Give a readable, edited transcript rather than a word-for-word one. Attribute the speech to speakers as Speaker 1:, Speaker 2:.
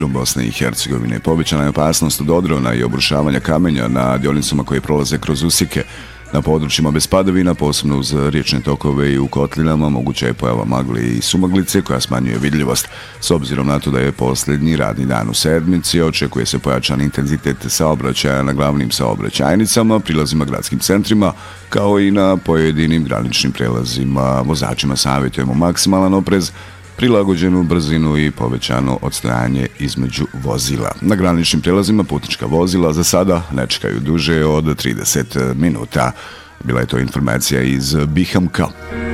Speaker 1: Bosne i Hercegovine. Povećana je opasnost od odrona i obrušavanja kamenja na dionicama koje prolaze kroz usjeke. Na područjima bez padavina, posebno uz riječne tokove i u kotlinama, moguća je pojava magle i sumaglice koja smanjuje vidljivost. S obzirom na to da je posljednji radni dan u sedmici, očekuje se pojačan intenzitet saobraćaja na glavnim saobraćajnicama, prilazima gradskim centrima, kao i na pojedinim graničnim prelazima. Vozačima savjetujemo maksimalan oprez, prilagođenu brzinu i povećano odstojanje između vozila. Na graničnim prelazima putnička vozila za sada ne čekaju duže od 30 minuta. Bila je to informacija iz Bihamka.